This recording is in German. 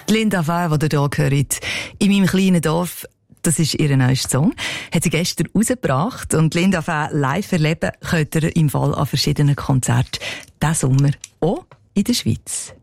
Linda Fair, die ihr hier hört, in meinem kleinen Dorf, das ist ihr neuester Song, hat sie gestern rausgebracht. Und Linda Fair live erleben könnt ihr im Fall an verschiedenen Konzerten diesen Sommer auch in der Schweiz.